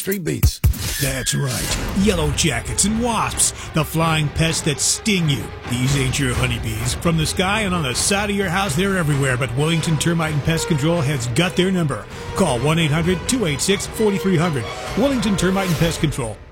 Street Beats. That's right. Yellow jackets and wasps, the flying pests that sting you. These ain't your honeybees. From the sky and on the side of your house, they're everywhere. But Wellington Termite and Pest Control has got their number. Call 1-800-286-4300. Wellington Termite and Pest Control.